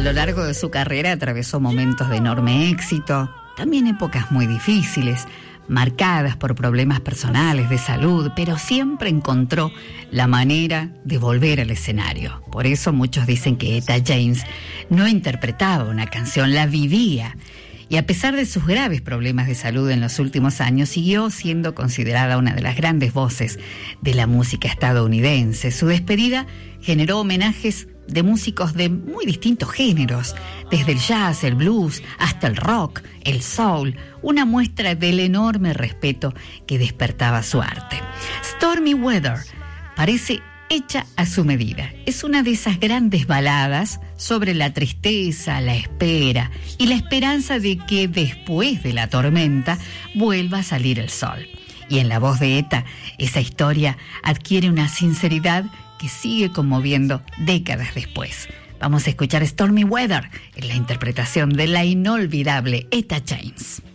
lo largo de su carrera atravesó momentos de enorme éxito, también épocas muy difíciles, marcadas por problemas personales de salud, pero siempre encontró la manera de volver al escenario. Por eso muchos dicen que Etta James no interpretaba una canción, la vivía. Y a pesar de sus graves problemas de salud en los últimos años, siguió siendo considerada una de las grandes voces de la música estadounidense. Su despedida generó homenajes de músicos de muy distintos géneros, desde el jazz, el blues, hasta el rock, el soul, una muestra del enorme respeto que despertaba su arte. Stormy Weather parece hecha a su medida. Es una de esas grandes baladas sobre la tristeza, la espera y la esperanza de que después de la tormenta vuelva a salir el sol. Y en la voz de Etta, esa historia adquiere una sinceridad que sigue conmoviendo décadas después. Vamos a escuchar Stormy Weather en la interpretación de la inolvidable Etta James.